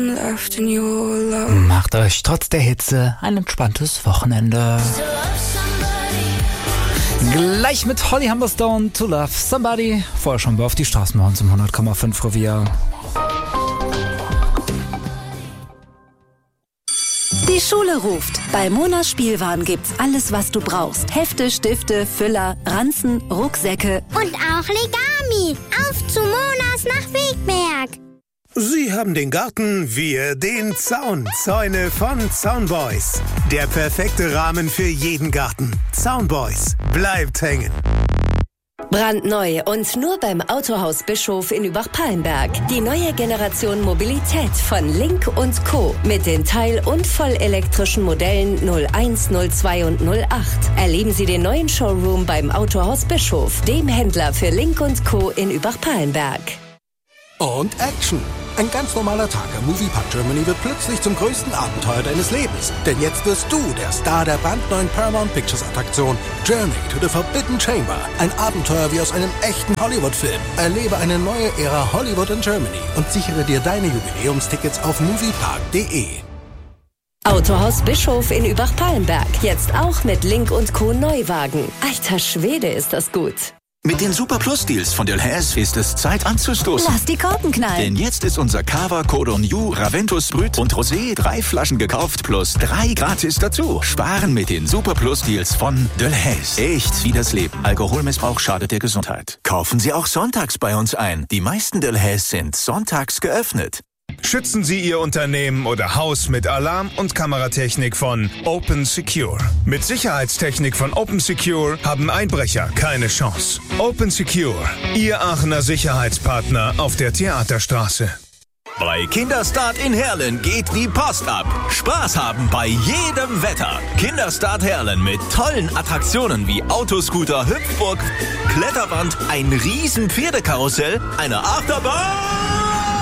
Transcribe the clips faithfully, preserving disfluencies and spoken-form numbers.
Macht euch trotz der Hitze ein entspanntes Wochenende. Gleich mit Holly Humberstone, To Love Somebody. Vorher schon wir auf die Straßen bei uns im hundert Komma fünf Revier. Die Schule ruft. Bei Monas Spielwaren gibt's alles, was du brauchst. Hefte, Stifte, Füller, Ranzen, Rucksäcke und auch Legami. Auf zu Monas nach Wegberg. Sie haben den Garten, wir den Zaun. Zäune von Zaunboys. Der perfekte Rahmen für jeden Garten. Zaunboys. Bleibt hängen. Brandneu und nur beim Autohaus Bischof in Übach-Palenberg. Die neue Generation Mobilität von Link und Co. mit den teil- und vollelektrischen Modellen null eins, null zwei und null acht. Erleben Sie den neuen Showroom beim Autohaus Bischof, dem Händler für Link und Co. in Übach-Palenberg. Und Action. Ein ganz normaler Tag am Moviepark Germany wird plötzlich zum größten Abenteuer deines Lebens. Denn jetzt wirst du der Star der brandneuen Paramount Pictures Attraktion Journey to the Forbidden Chamber. Ein Abenteuer wie aus einem echten Hollywood-Film. Erlebe eine neue Ära Hollywood in Germany und sichere dir deine Jubiläumstickets auf moviepark punkt de. Autohaus Bischof in Übach-Palenberg. Jetzt auch mit Link und Co. Neuwagen. Alter Schwede, ist das gut. Mit den Super Plus Deals von Delhaize ist es Zeit anzustoßen. Lass die Korken knallen. Denn jetzt ist unser Cava, Cordon New, Raventus Brut und Rosé drei Flaschen gekauft plus drei gratis dazu. Sparen mit den Super Plus Deals von Delhaize. Echt wie das Leben. Alkoholmissbrauch schadet der Gesundheit. Kaufen Sie auch sonntags bei uns ein. Die meisten Delhaize sind sonntags geöffnet. Schützen Sie Ihr Unternehmen oder Haus mit Alarm- und Kameratechnik von Open Secure. Mit Sicherheitstechnik von Open Secure haben Einbrecher keine Chance. Open Secure, Ihr Aachener Sicherheitspartner auf der Theaterstraße. Bei Kinderstart in Herlen geht die Post ab. Spaß haben bei jedem Wetter. Kinderstart Herlen mit tollen Attraktionen wie Autoscooter, Hüpfburg, Kletterwand, ein riesen Pferdekarussell, eine Achterbahn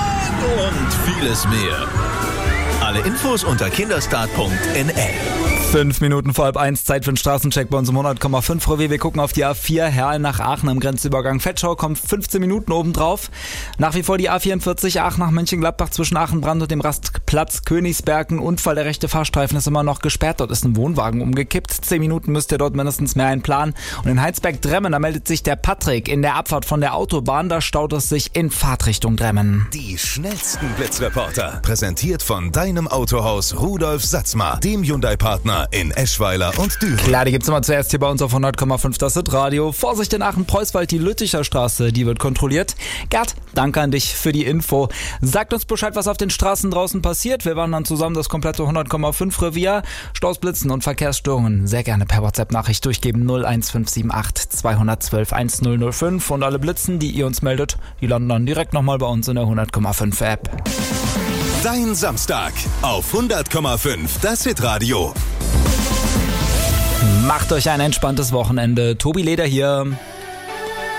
und vieles mehr. Alle Infos unter kinderstart punkt n l. Fünf Minuten vor halb eins, Zeit für einen Straßencheck bei uns im hundert Komma fünf Revier. Wir gucken auf die A vier, Herlen nach Aachen am Grenzübergang Vetschau, kommt fünfzehn Minuten obendrauf. Nach wie vor die A vierundvierzig, Aachen nach Mönchengladbach zwischen Aachenbrand und dem Rastplatz Königsberg. Ein Unfall, der rechte Fahrstreifen ist immer noch gesperrt. Dort ist ein Wohnwagen umgekippt. Zehn Minuten müsst ihr dort mindestens mehr einplanen. Und in Heinsberg-Dremmen, da meldet sich der Patrick in der Abfahrt von der Autobahn. Da staut es sich in Fahrtrichtung Dremmen. Die schnellsten Blitzreporter. Präsentiert von deinem Autohaus Rudolf Satzmar, dem Hyundai-Partner in Eschweiler und Düren. Klar, die gibt's immer zuerst hier bei uns auf hundert Komma fünf, das ist Radio. Vorsicht in Aachen-Preußwald, die Lütticher Straße, die wird kontrolliert. Gerd, danke an dich für die Info. Sagt uns Bescheid, was auf den Straßen draußen passiert. Wir waren dann zusammen das komplette hundert Komma fünf Revier. Staus, Blitzen und Verkehrsstörungen sehr gerne per WhatsApp-Nachricht durchgeben. null eins fünf sieben acht zwei eins zwei eins null null fünf. Und alle Blitzen, die ihr uns meldet, die landen dann direkt nochmal bei uns in der hundert Komma fünf App. Dein Samstag auf hundert Komma fünf, das Hitradio. Macht euch ein entspanntes Wochenende. Tobi Leder hier.